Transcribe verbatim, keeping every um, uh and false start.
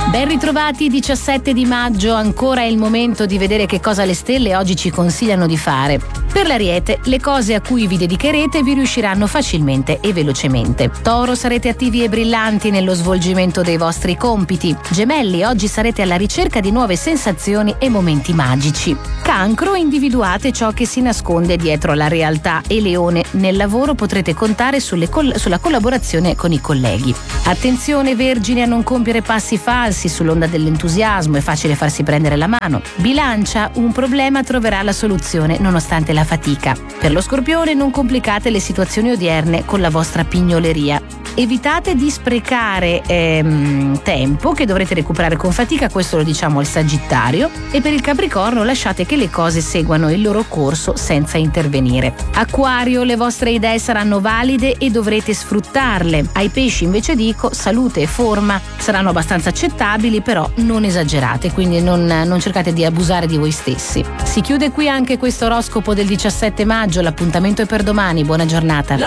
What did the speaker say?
Ben ritrovati, diciassette di maggio, ancora è il momento di vedere che cosa le stelle oggi ci consigliano di fare. Per l'Ariete, le cose a cui vi dedicherete vi riusciranno facilmente e velocemente. Toro, sarete attivi e brillanti nello svolgimento dei vostri compiti. Gemelli, oggi sarete alla ricerca di nuove sensazioni e momenti magici. Cancro, individuate ciò che si nasconde dietro la realtà e Leone, nel lavoro potrete contare sulle coll- sulla collaborazione con i colleghi. Attenzione Vergine a non compiere passi falsi sull'onda dell'entusiasmo, è facile farsi prendere la mano. Bilancia, un problema troverà la soluzione nonostante la fatica. Per lo Scorpione, non complicate le situazioni odierne con la vostra pignoleria. Evitate di sprecare ehm, tempo che dovrete recuperare con fatica, questo lo diciamo al Sagittario. E per il Capricorno, lasciate che le cose seguano il loro corso senza intervenire. Acquario, le vostre idee saranno valide e dovrete sfruttarle. Ai Pesci invece dico, salute e forma saranno abbastanza accettabili, però non esagerate, quindi non, non cercate di abusare di voi stessi. Si chiude qui anche questo oroscopo del diciassette maggio, l'appuntamento è per domani, buona giornata.